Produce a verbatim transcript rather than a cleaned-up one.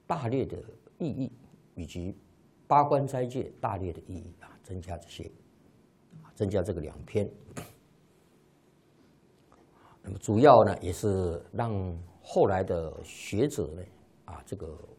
大略的意义，以及八关斋戒大略的意义啊，增加这些，增加这个两篇。那么主要呢，也是让后来的学者呢，啊，这个